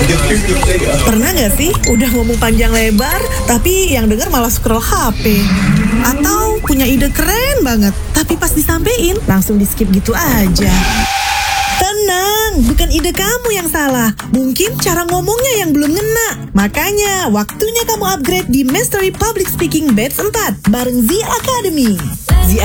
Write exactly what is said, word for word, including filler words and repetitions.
Pernah gak sih udah ngomong panjang lebar, tapi yang denger malah scroll H P? Atau punya ide keren banget, tapi pas disampein langsung di skip gitu aja? Tenang, bukan ide kamu yang salah. Mungkin cara ngomongnya yang belum ngena. Makanya, waktunya kamu upgrade di Mastery Public Speaking Batch empat bareng Z Academy. Z